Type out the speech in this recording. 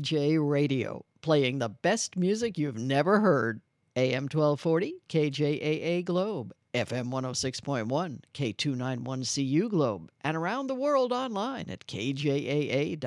KJ Radio, playing the best music you've never heard. AM 1240, KJAA Globe, FM 106.1, K291CU Globe, and around the world online at kjaa.org.